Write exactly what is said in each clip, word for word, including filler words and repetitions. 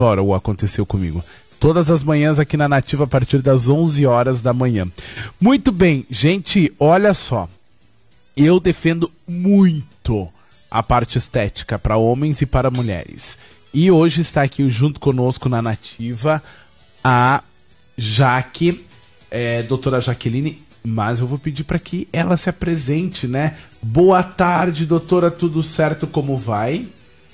Agora o aconteceu comigo. Todas as manhãs aqui na Nativa a partir das onze horas da manhã. Muito bem, gente, olha só. Eu defendo muito a parte estética para homens e para mulheres. E hoje está aqui junto conosco na Nativa a Jaque, é, doutora Jaqueline, mas eu vou pedir para que ela se apresente, né? Boa tarde, doutora, tudo certo? Como vai?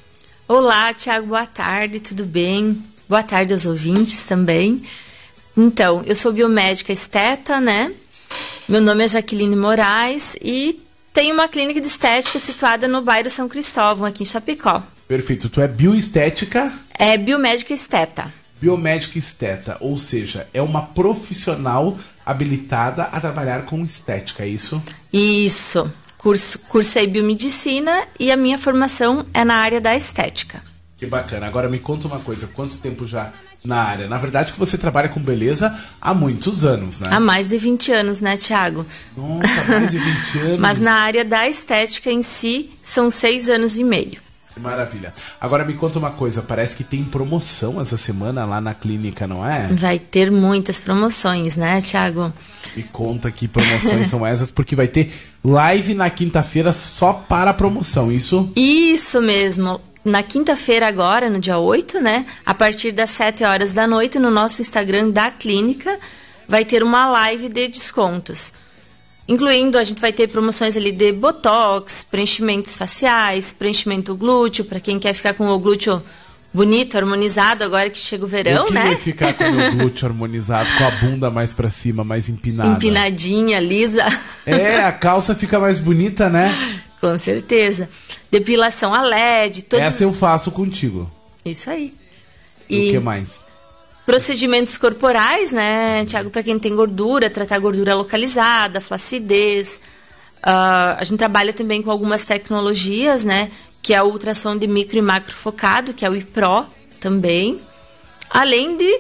Olá, Thiago, boa tarde, tudo bem? Boa tarde aos ouvintes também. Então, eu sou biomédica esteta, né? Meu nome é Jaqueline Moraes e tenho uma clínica de estética situada no bairro São Cristóvão, aqui em Chapecó. Perfeito. Tu é bioestética? É biomédica esteta. Biomédica esteta, ou seja, é uma profissional habilitada a trabalhar com estética, é isso? Isso. Curso, cursei biomedicina e a minha formação é na área da estética. Que bacana. Agora me conta uma coisa, quanto tempo já na área? Na verdade que você trabalha com beleza há muitos anos, né? Há mais de vinte anos, né, Thiago? Nossa, mais de vinte anos. Mas na área da estética em si, são seis anos e meio. Que maravilha. Agora me conta uma coisa, parece que tem promoção essa semana lá na clínica, não é? Vai ter muitas promoções, né, Thiago? Me conta que promoções são essas, porque vai ter live na quinta-feira só para a promoção, isso? Isso mesmo. Na quinta-feira agora, no dia oito, né? A partir das sete horas da noite, no nosso Instagram da clínica, vai ter uma live de descontos. Incluindo, a gente vai ter promoções ali de botox, preenchimentos faciais, preenchimento glúteo, para quem quer ficar com o glúteo bonito, harmonizado, agora que chega o verão, eu né? Eu queria ficar com o glúteo harmonizado, com a bunda mais pra cima, mais empinada. Empinadinha, lisa. É, a calça fica mais bonita, né? Com certeza. Depilação a L E D. Todos... Essa eu faço contigo. Isso aí. E, e o que mais? Procedimentos corporais, né, Thiago, para quem tem gordura, tratar gordura localizada, flacidez. Uh, a gente trabalha também com algumas tecnologias, né, que é o ultrassom de micro e macro focado, que é o I P R O também. Além de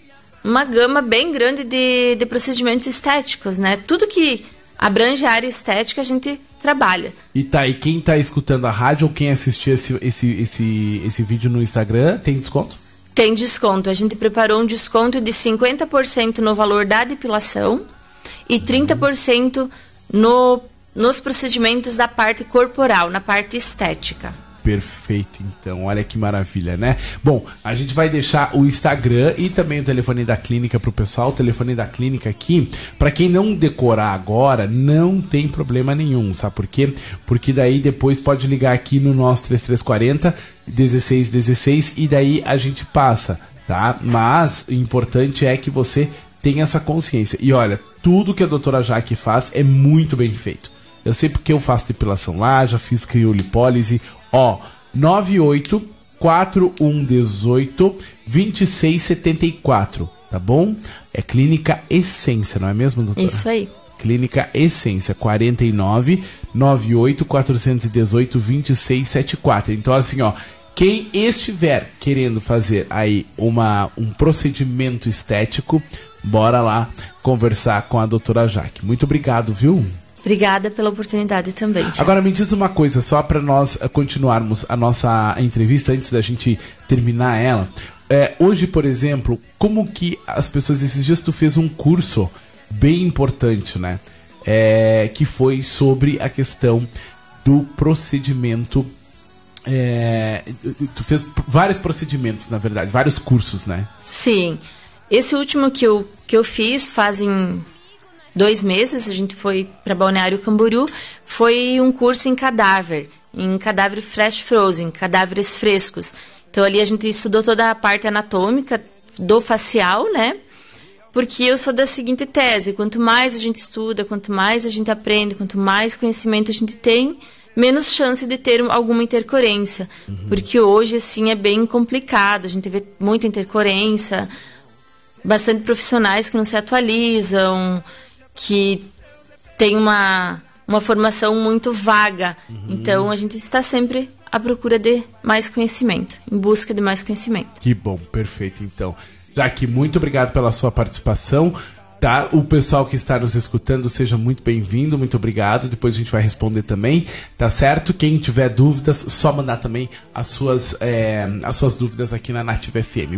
uma gama bem grande de, de procedimentos estéticos, né? Tudo que abrange a área estética a gente trabalha. E tá, e quem tá escutando a rádio ou quem assistir esse, esse, esse, esse vídeo no Instagram, tem desconto? Tem desconto. A gente preparou um desconto de cinquenta por cento no valor da depilação e trinta por cento no, nos procedimentos da parte corporal, na parte estética. Perfeito, então. Olha que maravilha, né? Bom, a gente vai deixar o Instagram e também o telefone da clínica pro pessoal. O telefone da clínica aqui, para quem não decorar agora, não tem problema nenhum, sabe por quê? Porque daí depois pode ligar aqui no nosso trinta e três quarenta, dezesseis dezesseis e daí a gente passa, tá? Mas o importante é que você tenha essa consciência. E olha, tudo que a doutora Jaque faz é muito bem feito. Eu sei porque eu faço depilação lá, já fiz criolipólise. Ó, nove oito quatro um um oito dois seis sete quatro, tá bom? É Clínica Essência, não é mesmo, doutora? Isso aí. Clínica Essência, quarenta e nove, nove oito quatro um oito, dois seis sete quatro. Então, assim, ó, quem estiver querendo fazer aí uma, um procedimento estético, bora lá conversar com a doutora Jaque. Muito obrigado, viu? Obrigada pela oportunidade também, Thiago. Agora me diz uma coisa, só para nós continuarmos a nossa entrevista, antes da gente terminar ela. É, hoje, por exemplo, como que as pessoas... Esses dias tu fez um curso bem importante, né? É, que foi sobre a questão do procedimento... É, tu fez vários procedimentos, na verdade, vários cursos, né? Sim. Esse último que eu, que eu fiz fazem... dois meses, a gente foi para Balneário Camboriú, foi um curso em cadáver, em cadáver fresh frozen, cadáveres frescos. Então ali a gente estudou toda a parte anatômica do facial, né? Porque eu sou da seguinte tese, quanto mais a gente estuda, quanto mais a gente aprende, quanto mais conhecimento a gente tem, menos chance de ter alguma intercorrência. Uhum. Porque hoje, assim, é bem complicado, a gente vê muita intercorrência, bastante profissionais que não se atualizam, que tem uma, uma formação muito vaga. Uhum. Então, a gente está sempre à procura de mais conhecimento, em busca de mais conhecimento. Que bom, perfeito, então. Jaque, muito obrigado pela sua participação. Tá? O pessoal que está nos escutando, seja muito bem-vindo, muito obrigado. Depois a gente vai responder também, tá certo? Quem tiver dúvidas, só mandar também as suas, é, as suas dúvidas aqui na Nativa F M.